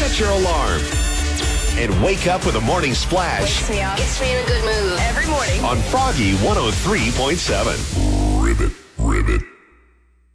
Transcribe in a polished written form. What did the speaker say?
set your alarm, and wake up with a morning splash. Wakes me up. Gets me in a good mood. Every morning. On Froggy 103.7. Ribbit.